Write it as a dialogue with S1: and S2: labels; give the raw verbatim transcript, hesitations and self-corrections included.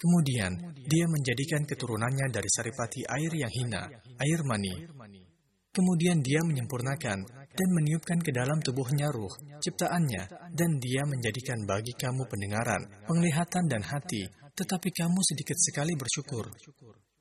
S1: Kemudian, dia menjadikan keturunannya dari saripati air yang hina, air mani. Kemudian dia menyempurnakan dan meniupkan ke dalam tubuhnya ruh, ciptaannya, dan dia menjadikan bagi kamu pendengaran, penglihatan, dan hati, tetapi kamu sedikit sekali bersyukur.